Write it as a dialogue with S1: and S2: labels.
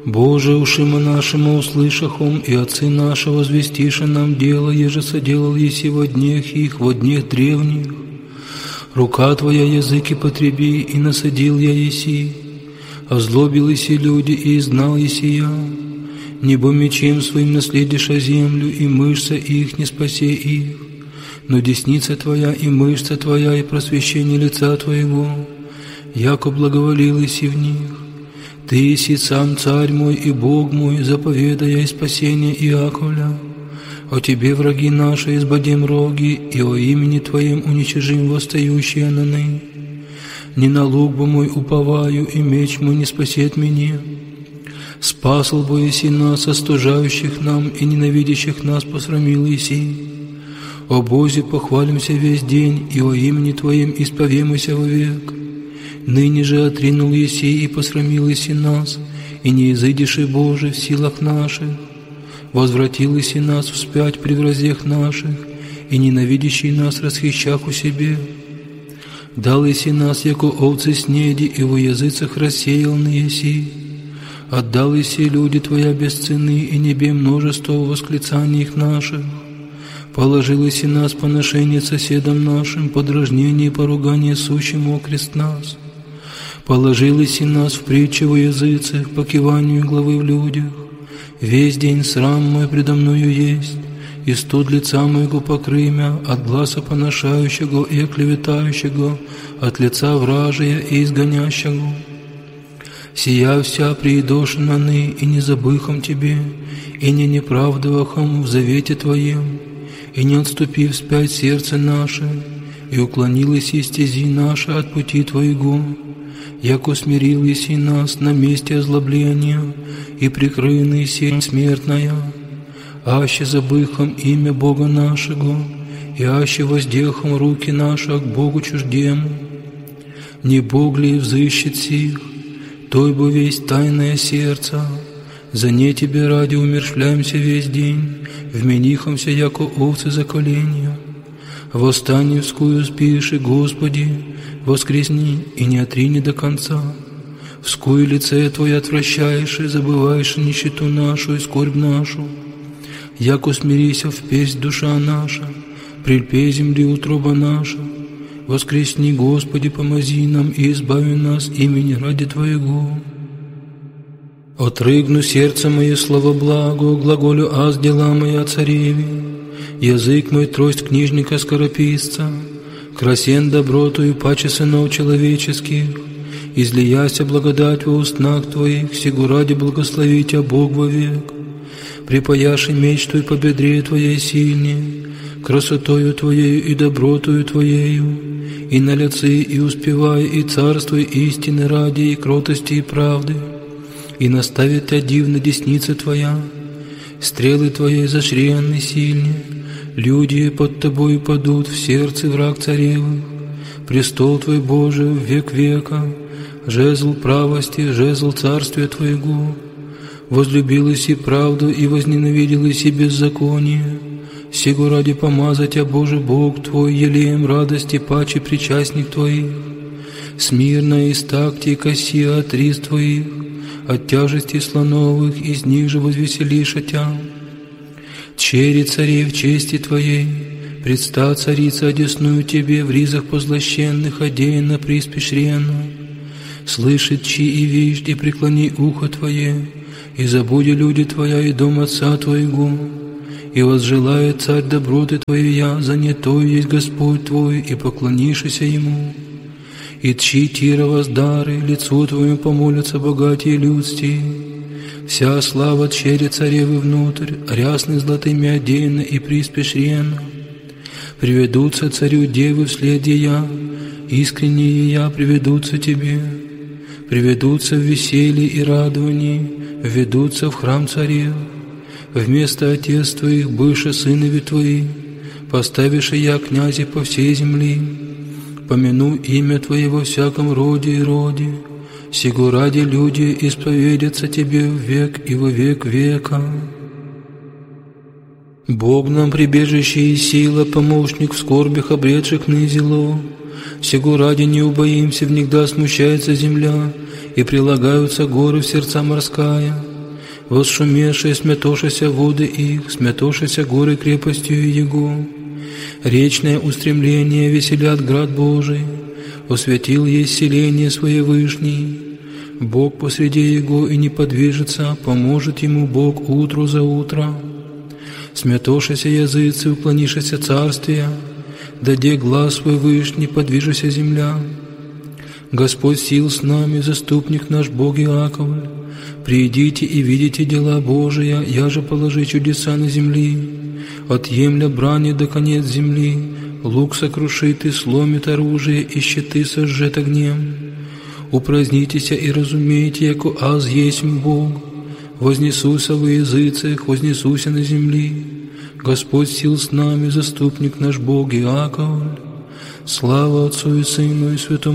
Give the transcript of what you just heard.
S1: Боже, ушима нашему услышахом, и отцы наши возвестиша нам дело, еже соделал еси во днях их, во днях древних. Рука Твоя языки потреби, и насадил я еси, озлобил еси люди, и изгнал еси я. Небо мечем своим наследишь землю, и мышца их не спасе их. Но десница Твоя и мышца Твоя, и просвещение лица Твоего, яко благоволил еси в них. Ты еси сам Царь мой и Бог мой, заповедая спасение Иаковля. О Тебе, враги наши, избадим роги, и о имени Твоем уничижим восстающие наны. Не на лук бы мой уповаю, и меч мой не спасет меня. Спасал бы еси нас, остужающих нам, и ненавидящих нас посрамил еси. О Бозе похвалимся весь день, и о имени Твоем исповемся вовек. Ныне же отринул еси и посрамил еси нас, и не изыдешь и Боже в силах наших. Возвратил еси нас вспять при вразях наших, и ненавидящий нас расхищах у себе. Дал еси нас, яко овцы снеди, и во языцах рассеял на еси. Отдал еси люди Твоя без цены, и небе множество восклицаний их наших. Положил еси нас поношение соседам нашим, подражнение и поругание сущему окрест нас. Положил еси нас в притче во языцах, по киванию главы в людях. Весь день срам мой предо мною есть, и студ лица моего покрымя, от гласа поношающего и оклеветающего, от лица вражия и изгонящего. Сия вся приидошена ны, и не забыхом Тебе, и не неправдовахом в завете Твоем, и не отступив вспять сердце наше, и уклонилось и стези наши от пути Твоего, яко смирил еси нас на месте озлобления, и прикрыны сеть смертная, аще забыхом имя Бога нашего, и аще воздехом руки наши к Богу чуждему. Не Бог ли взыщет сих, той бы весь тайное сердце, за не Тебе ради умершляемся весь день, вменихомся, яко овцы за коления. Восстаньевскую спиши, Господи, воскресни и не отрини до конца. Вскую лице Твое отвращаешь и забываешь нищету нашу и скорбь нашу. Яко смирися в песнь душа наша, прильпе земли утроба наша. Воскресни, Господи, помози нам и избави нас имени ради Твоего. Отрыгну сердце мое слово благо, глаголю аз дела мои о цареве. Язык мой трость книжника скорописца, красен добротою паче сынов человеческих. Излияся благодать во устнах Твоих, сего ради благослови Тебя Бог вовек. Припаяши меч Твой по бедре Твоей сильнее, красотою Твоею и добротою Твоею, и на лице и успевай, и царствуй истины ради, и кротости, и правды, и наставит Тебя дивно десница Твоя, стрелы Твоей зашренны сильнее, люди под Тобою падут в сердце враг царевых, престол Твой, Боже, в век века, жезл правости, жезл царствия Твоего. Возлюбилась и правду, и возненавиделась и беззаконие. Сего ради помазать Тебя, Боже Бог Твой, елеем радости паче причастник Твоих. Смирно из такти коси от рис Твоих, от тяжести слоновых, из них же возвеселиша Тя. Чери царей в чести Твоей, предста царица одесную Тебе, в ризах позлощенных, одеяна приспешь рена. Слышит чи и виждь, и преклони ухо Твое, и забуди люди Твоя и дом Отца Твоего, и возжелает Царь доброты Твоя, занятой есть Господь Твой, и поклонишься Ему. И тчи тира воздары, лицу Твоему помолятся богатые людсти. Вся слава чери царевы внутрь, рясны золотыми одеяна и приспешь рена. Приведутся царю девы вслед я, искренние я приведутся Тебе. Приведутся в веселье и радовании, введутся в храм царев. Вместо отец Твоих быша сынови Твои, поставишь я князи по всей земли. Помяну имя Твое во всяком роде и роде, сего ради люди исповедятся Тебе в век и во век века. Бог нам прибежище и сила, помощник в скорбях обретших нызело. Сего ради не убоимся, внегда смущается земля, и прилагаются горы в сердца морская. Восшумевшие, смятошися воды их, смятошися горы крепостью Его. Речное устремление веселят град Божий, освятил есть селение свое Вышний. Бог посреди Его и не подвижется, поможет Ему Бог утру за утро. Смятошися языцы, уклонишися царствия, даде глаз свой Вышний, подвижися земля. Господь сил с нами, заступник наш Бог Иаковль. Придите и видите дела Божия, я же положи чудеса на земли. Отъемля брани до конец земли, лук сокрушит и сломит оружие, и щиты сожжет огнем. Упразднитеся и разумейте, яко аз есть Бог. Вознесуся во языцах, вознесуся на земли. Господь сил с нами, заступник наш Бог Иаковль. Слава Отцу и Сыну и Святому